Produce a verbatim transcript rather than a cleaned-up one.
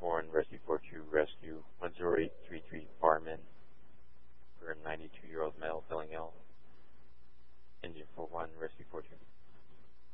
four one Rescue four two Rescue one zero eight three three Fireman for a ninety-two-year-old male filling ill. Engine four one Rescue four two.